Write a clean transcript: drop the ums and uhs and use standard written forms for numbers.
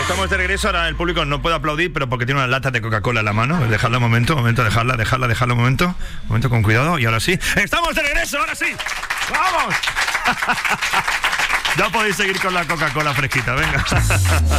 Estamos de regreso, ahora el público no puede aplaudir, pero porque tiene unas latas de Coca-Cola en la mano. Dejadla un momento, dejarla un momento con cuidado, y ahora sí. ¡Estamos de regreso, ahora sí! ¡Vamos! Ya podéis seguir con la Coca-Cola fresquita, venga.